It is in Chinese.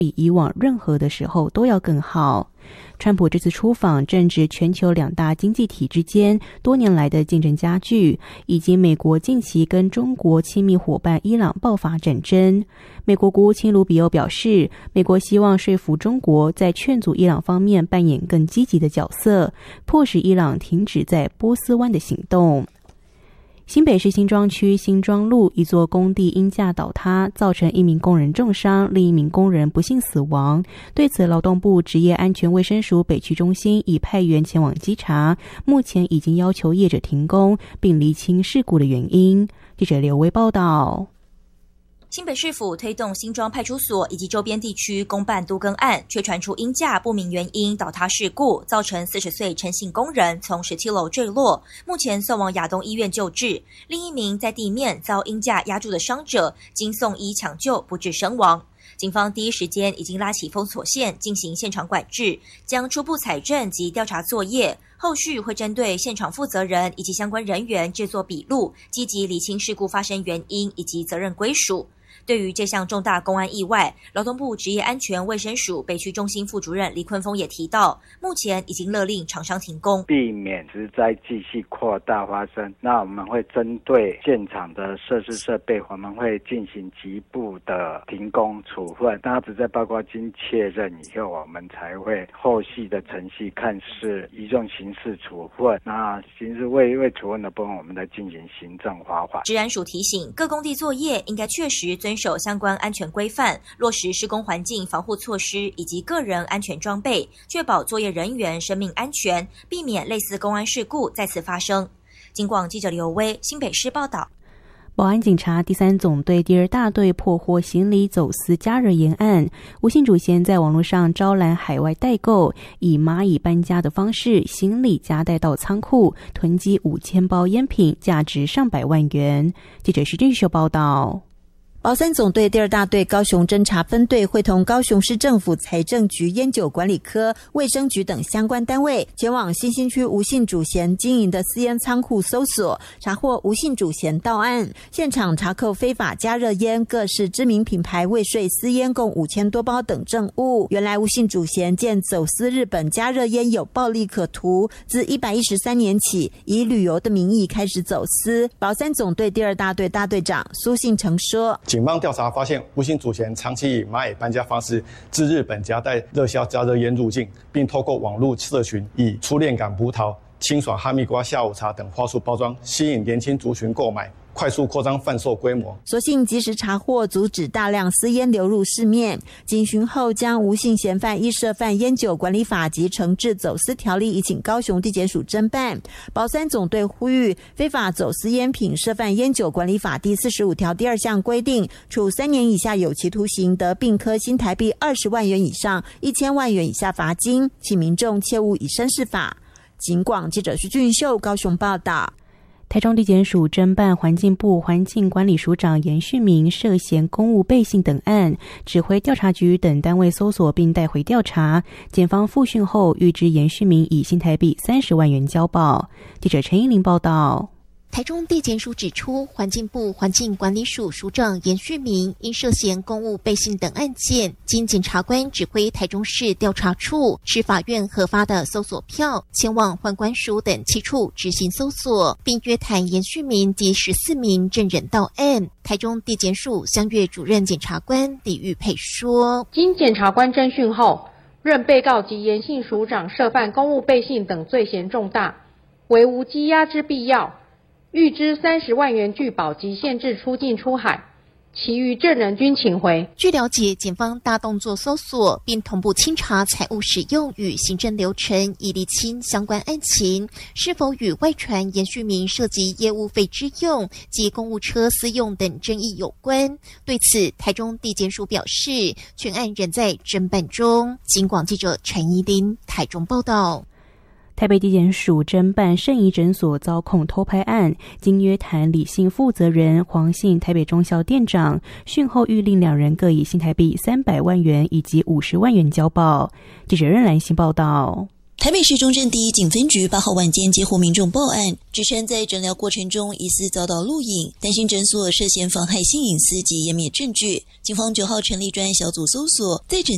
比以往任何的时候都要更好。川普这次出访正值全球两大经济体之间多年来的竞争加剧，以及美国近期跟中国亲密伙伴伊朗爆发战争。美国国务卿卢比欧表示，美国希望说服中国在劝阻伊朗方面扮演更积极的角色，迫使伊朗停止在波斯湾的行动。新北市新庄区新庄路一座工地因架倒塌，造成一名工人重伤，另一名工人不幸死亡。对此，劳动部职业安全卫生署北区中心已派员前往稽查，目前已经要求业者停工，并厘清事故的原因。记者刘威报道。 新北市府推动新庄派出所以及周边地区公办都更案，却传出因架不明原因倒塌事故，造成40岁陈姓工人从17楼坠落，目前送往亚东医院救治。另一名在地面遭因架压住的伤者，经送医抢救不治身亡。警方第一时间已经拉起封锁线进行现场管制，将初步采证及调查作业，后续会针对现场负责人以及相关人员制作笔录，积极厘清事故发生原因以及责任归属。对于这项重大公安意外，劳动部职业安全卫生署北区中心副主任李坤峰也提到，目前已经勒令厂商停工， 避免职灾继续扩大发生。那我们会针对现场的设施设备，我们会进行局部的停工处分。那职灾报告经确认以后，我们才会后续的程序看是移用刑事处分。那刑事未处分的部分，我们再进行行政罚款。 职安署提醒，各工地作业应该确实遵守相关安全规范，落实施工环境防护措施以及个人安全装备，确保作业人员生命安全，避免类似公安事故再次发生。警广记者刘威新北市报道。 保安警察第3总队第2大队破获行李走私加热烟案，吴姓主嫌在网络上招揽海外代购，以蚂蚁搬家的方式行李夹带到仓库，囤积5000包烟品，价值上百万元。记者徐俊秀报道。 保3总队第2大队高雄侦查分队会同高雄市政府财政局烟酒管理科、卫生局等相关单位，前往新兴区吴姓主嫌经营的私烟仓库搜索，查获吴姓主嫌到案，现场查扣非法加热烟、各式知名品牌未税私烟共5000多包等证物。原来吴姓主嫌见走私日本加热烟有暴利可图，自113年起以旅游的名义开始走私。保3总队第2大队大队长苏信成说， 警方调查发现，吴姓主嫌长期以蚂蚁搬家方式自日本夹带热销加热烟入境，并透过网络社群以初恋感葡萄、清爽哈密瓜下午茶等话术包装，吸引年轻族群购买，快速扩张贩售规模。 所幸及时查获，阻止大量私烟流入市面。警巡后将吴姓嫌犯依涉犯烟酒管理法及惩治走私条例移请高雄地检署侦办。保3总队呼吁，非法走私烟品涉犯烟酒管理法第45条第2项规定，处3年以下有期徒刑，得并科新台币20万元以上1000万元以下罚金，请民众切勿以身试法。警广记者徐俊秀高雄报道。 台中地检署侦办环境部环境管理署长严旭明涉嫌公务背信等案，指挥调查局等单位搜索并带回调查。检方复讯后，预知严旭明以新台币30万元交保。记者陈依玲报道。 台中地检署指出，环境部环境管理署署长严旭明因涉嫌公务背信等案件，经检察官指挥台中市调查处持法院核发的搜索票，前往环管署等7处执行搜索，并约谈严旭明及14名证人到案。台中地检署相越主任检察官李玉佩说， 经检察官侦讯后，认被告及严姓署长涉犯公务背信等罪嫌重大，为无羁押之必要，预支30万元具保及限制出境出海，其余证人均请回。 据了解，检方大动作搜索，并同步清查财物使用与行政流程，以厘清相关案情是否与外传严旭明涉及业务费支用及公务车私用等争议有关。对此，台中地检署表示，全案仍在侦办中。警广记者陈怡琳台中报道。 台北地检署侦办圣仪诊所遭控偷拍案，经约谈李姓负责人、黄姓台北中校店长，讯后谕令2人各以新台币300万元以及50万元交保。记者任兰心报道。 台北市中正第一警分局8号晚间接获民众报案，指称在诊疗过程中疑似遭到录影，担心诊所涉嫌妨害性隐私及湮灭证据。警方9号成立专案小组搜索，在诊